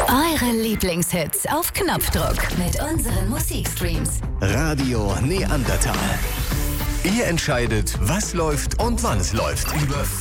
Eure Lieblingshits auf Knopfdruck mit unseren Musikstreams. Radio Neandertal. Ihr entscheidet, was läuft und wann es läuft. Über